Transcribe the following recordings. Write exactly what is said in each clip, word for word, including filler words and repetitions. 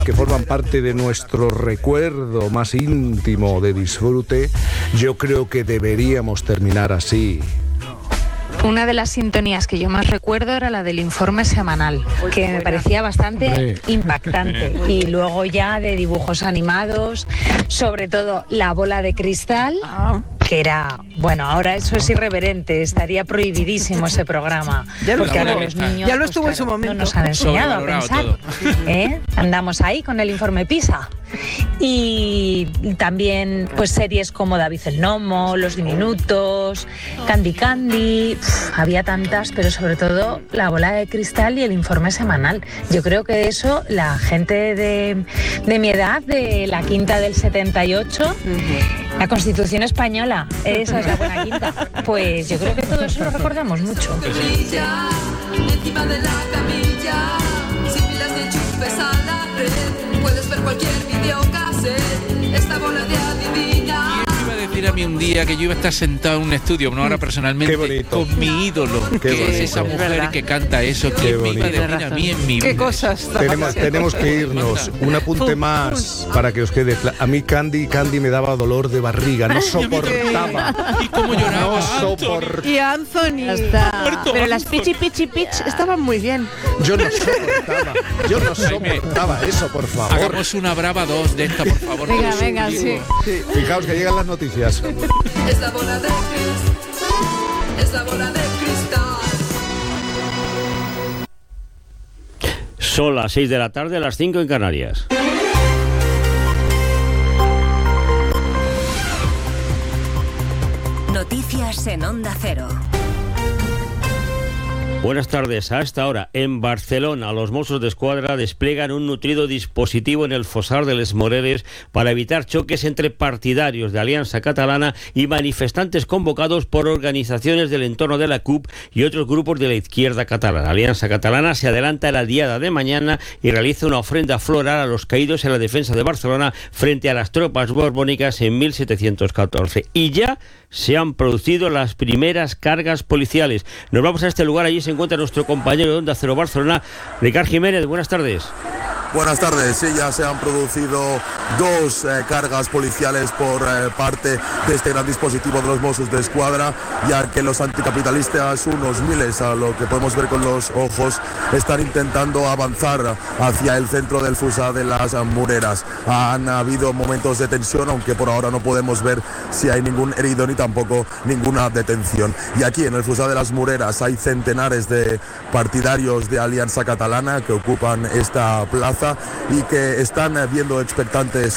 que forman parte de nuestro recuerdo más íntimo de disfrute, yo creo que deberíamos terminar así. Una de las sintonías que yo más recuerdo era la del informe semanal, que me parecía bastante impactante. Y luego ya de dibujos animados, sobre todo La Bola de Cristal, que era, bueno, ahora eso es irreverente, estaría prohibidísimo ese programa. Ya lo porque estuvo, ahora los niños, ya lo estuvo pues, en su claro, momento. no nos han enseñado a pensar. ¿Eh? Andamos ahí con el informe PISA. Y también pues series como David el Nomo, Los Diminutos, Candy Candy, uf, había tantas, pero sobre todo La Bola de Cristal y el informe semanal. Yo creo que eso la gente de, de mi edad, de la quinta del setenta y ocho, uh-huh. La Constitución española, esa es la buena quinta, pues yo creo que todo eso lo recordamos mucho. Encima de la camilla, sin pilas de enchufes a la red, puedes ver cualquier videocassette, esta bola de adivina. Iba a decir a mí un día que yo iba a estar sentado en un estudio, no ahora personalmente, con mi ídolo, Qué que bonito. es esa mujer Es que canta eso, que me iba a decir a mí en mi vida. ¿Qué cosas? Tenemos, tenemos que irnos. Un apunte más para que os quede claro. A mí Candy, Candy me daba dolor de barriga, no soportaba. ¿Y cómo lloraba? No soportaba. Y Anthony. Muerto Pero las Anthony. Pichi Pichi Pitch estaban muy bien. Yo no soportaba. Yo no soportaba eso, por favor. Hagamos una brava dos de esta, por favor. Venga, que lo venga, suplico. sí. Fijaos que llegan las noticias. Es la bola de cristal, es la bola de cristal. Son las seis de la tarde, a las cinco en Canarias. Noticias en Onda Cero. Buenas tardes. A esta hora, en Barcelona, los Mossos d'Esquadra despliegan un nutrido dispositivo en el Fossar de les Moreres para evitar choques entre partidarios de Alianza Catalana y manifestantes convocados por organizaciones del entorno de la C U P y otros grupos de la izquierda catalana. Alianza Catalana se adelanta a la diada de mañana y realiza una ofrenda floral a los caídos en la defensa de Barcelona frente a las tropas borbónicas en mil setecientos catorce. Y ya se han producido las primeras cargas policiales. Nos vamos a este lugar, allí se encuentra nuestro compañero de Onda Cero Barcelona, Ricard Jiménez. Buenas tardes. Buenas tardes, sí, ya se han producido dos eh, cargas policiales por eh, parte de este gran dispositivo de los Mossos d'Esquadra, ya que los anticapitalistas, unos miles, a lo que podemos ver con los ojos, están intentando avanzar hacia el centro del Fossar de las Moreras. Han habido momentos de tensión, aunque por ahora no podemos ver si hay ningún herido ni tampoco ninguna detención. Y aquí en el Fossar de las Moreras hay centenares de partidarios de Alianza Catalana que ocupan esta plaza y que están viendo expectantes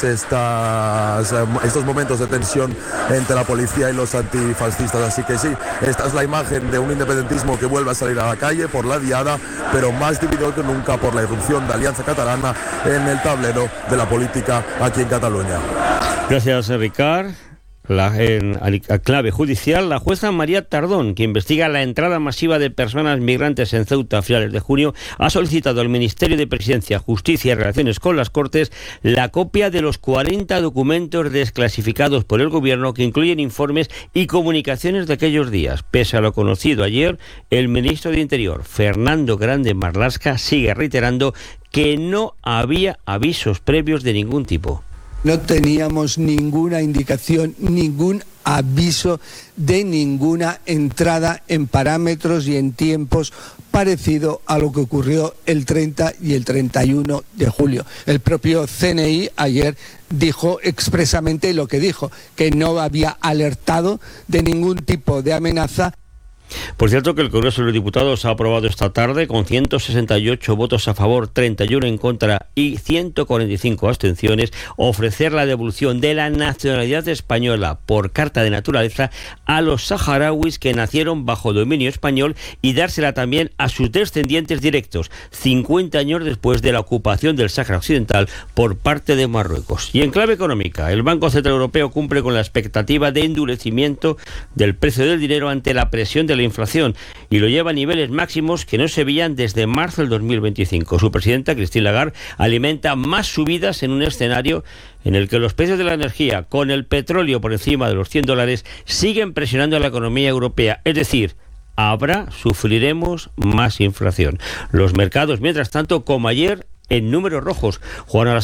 estas, estos momentos de tensión entre la policía y los antifascistas. Así que sí, esta es la imagen de un independentismo que vuelve a salir a la calle por la diada, pero más dividido que nunca por la irrupción de Alianza Catalana en el tablero de la política aquí en Cataluña. Gracias, Ricard. La, en a clave judicial, la jueza María Tardón, que investiga la entrada masiva de personas migrantes en Ceuta a finales de junio, ha solicitado al Ministerio de Presidencia, Justicia y Relaciones con las Cortes la copia de los cuarenta documentos desclasificados por el Gobierno que incluyen informes y comunicaciones de aquellos días. Pese a lo conocido ayer, el ministro de Interior, Fernando Grande Marlaska, sigue reiterando que no había avisos previos de ningún tipo. No teníamos ninguna indicación, ningún aviso de ninguna entrada en parámetros y en tiempos parecido a lo que ocurrió el treinta y el treinta y uno de julio. El propio C N I ayer dijo expresamente lo que dijo, que no había alertado de ningún tipo de amenaza. Por cierto, que el Congreso de los Diputados ha aprobado esta tarde, con ciento sesenta y ocho votos a favor, treinta y uno en contra y ciento cuarenta y cinco abstenciones, ofrecer la devolución de la nacionalidad española por carta de naturaleza a los saharauis que nacieron bajo dominio español y dársela también a sus descendientes directos, cincuenta años después de la ocupación del Sáhara Occidental por parte de Marruecos. Y en clave económica, el Banco Central Europeo cumple con la expectativa de endurecimiento del precio del dinero ante la presión de la inflación y lo lleva a niveles máximos que no se veían desde marzo del dos mil veinticinco. Su presidenta, Christine Lagarde, alimenta más subidas en un escenario en el que los precios de la energía, con el petróleo por encima de los cien dólares, siguen presionando a la economía europea. Es decir, habrá, sufriremos más inflación. Los mercados, mientras tanto, como ayer, en números rojos. Juan